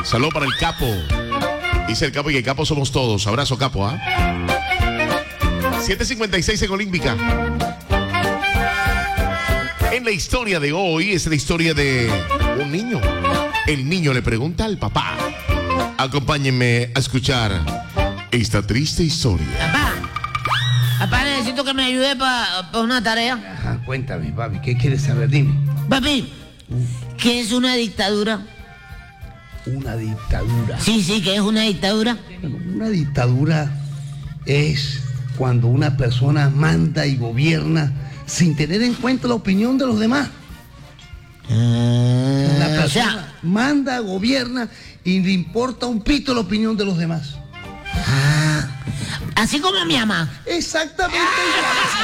Saludo para el Capo. Dice el Capo y el Capo somos todos. Abrazo, Capo, ¿ah? 7:56 en Olímpica. En la historia de hoy es la historia de un niño. El niño le pregunta al papá. Acompáñenme a escuchar esta triste historia. Papá, necesito que me ayude para una tarea. Ajá, cuéntame, papi, ¿qué quieres saber? Dime. Papi, ¿qué es una dictadura? Una dictadura. Sí, ¿qué es una dictadura? Bueno, una dictadura es cuando una persona manda y gobierna sin tener en cuenta la opinión de los demás. La persona manda, gobierna y le importa un pito la opinión de los demás. Así como mi mamá. Exactamente igual.